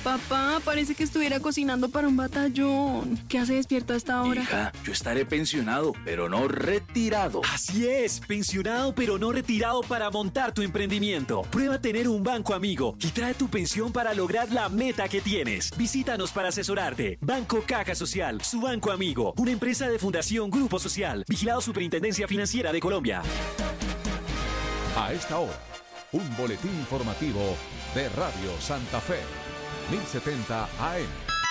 Papá, parece que estuviera cocinando para un batallón. ¿Qué hace despierto a esta hora? Hija, yo estaré pensionado, pero no retirado. Así es, pensionado pero no retirado para montar tu emprendimiento. Prueba tener un banco amigo y trae tu pensión para lograr la meta que tienes. Visítanos para asesorarte. Banco Caja Social, su banco amigo. Una empresa de Fundación Grupo Social. Vigilado Superintendencia Financiera de Colombia. A esta hora, un boletín informativo de Radio Santa Fe. 1070 AM.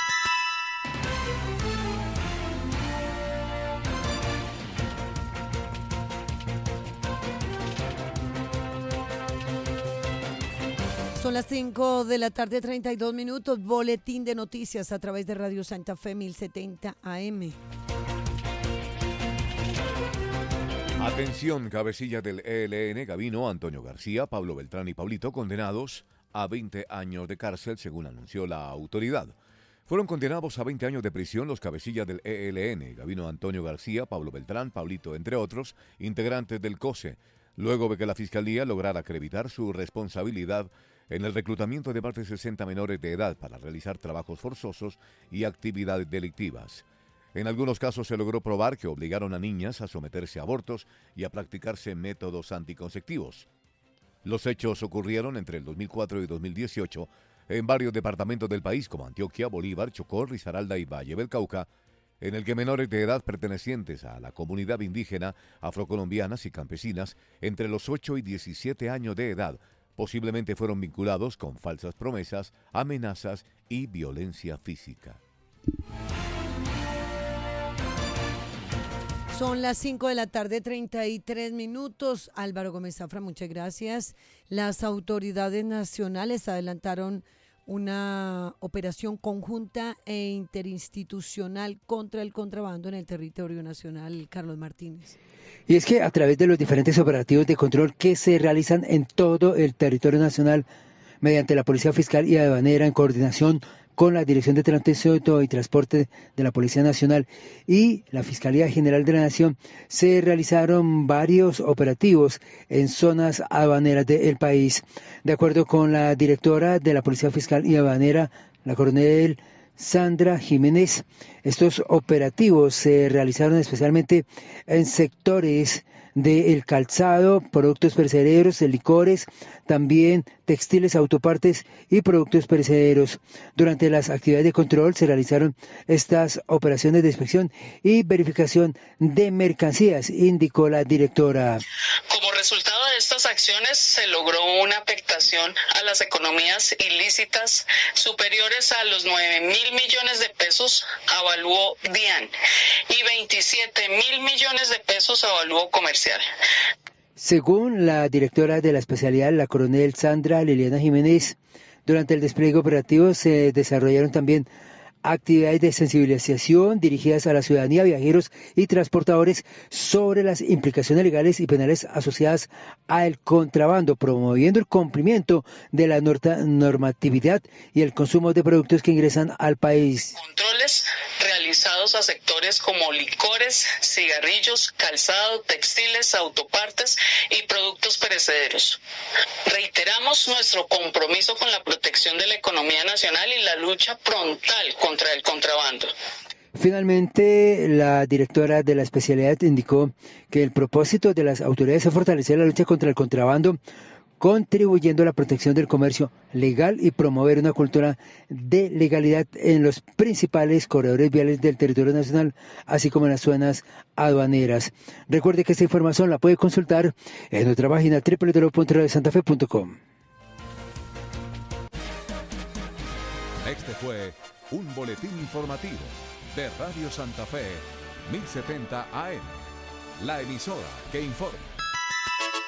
Son las 5 de la tarde, 32 minutos. Boletín de noticias a través de Radio Santa Fe 1070 AM. Atención, cabecilla del ELN, Gavino, Antonio García, Pablo Beltrán y Pablito, condenados a 20 años de cárcel, según anunció la autoridad. Fueron condenados a 20 años de prisión los cabecillas del ELN, Gavino Antonio García, Pablo Beltrán, Pablito, entre otros, integrantes del COSE, luego de que la Fiscalía lograra acreditar su responsabilidad en el reclutamiento de más de 60 menores de edad para realizar trabajos forzosos y actividades delictivas. En algunos casos se logró probar que obligaron a niñas a someterse a abortos y a practicarse métodos anticonceptivos. Los hechos ocurrieron entre el 2004 y 2018 en varios departamentos del país como Antioquia, Bolívar, Chocó, Risaralda y Valle del Cauca, en el que menores de edad pertenecientes a la comunidad indígena, afrocolombianas y campesinas entre los 8 y 17 años de edad posiblemente fueron vinculados con falsas promesas, amenazas y violencia física. Son las 5 de la tarde, 33 minutos. Álvaro Gómez Zafra, muchas gracias. Las autoridades nacionales adelantaron una operación conjunta e interinstitucional contra el contrabando en el territorio nacional. Carlos Martínez. Y es que a través de los diferentes operativos de control que se realizan en todo el territorio nacional, mediante la Policía Fiscal y Aduanera en coordinación con la Dirección de Tránsito y Transporte de la Policía Nacional y la Fiscalía General de la Nación, se realizaron varios operativos en zonas aduaneras del país. De acuerdo con la directora de la Policía Fiscal y Aduanera, la coronel Sandra Jiménez, estos operativos se realizaron especialmente en sectores del calzado, productos perecederos, licores, también textiles, autopartes y productos perecederos. Durante las actividades de control se realizaron estas operaciones de inspección y verificación de mercancías, indicó la directora. Como resultado de estas acciones se logró una afectación a las economías ilícitas superiores a los 9.000 millones de pesos, avalúo DIAN, y 27.000 millones de pesos, avalúo comercial. Según la directora de la especialidad, la coronel Sandra Liliana Jiménez, durante el despliegue operativo se desarrollaron también actividades de sensibilización dirigidas a la ciudadanía, viajeros y transportadores sobre las implicaciones legales y penales asociadas al contrabando, promoviendo el cumplimiento de la normatividad y el consumo de productos que ingresan al país. Controles realizados a sectores como licores, cigarrillos, calzado, textiles, autopartes y productos perecederos. Reiteramos nuestro compromiso con la protección de la economía nacional y la lucha frontal contra el contrabando. Finalmente, la directora de la especialidad indicó que el propósito de las autoridades es fortalecer la lucha contra el contrabando, contribuyendo a la protección del comercio legal y promover una cultura de legalidad en los principales corredores viales del territorio nacional, así como en las zonas aduaneras. Recuerde que esta información la puede consultar en nuestra página www.radiosantafe.com. Este fue un boletín informativo de Radio Santa Fe, 1070 AM, la emisora que informa.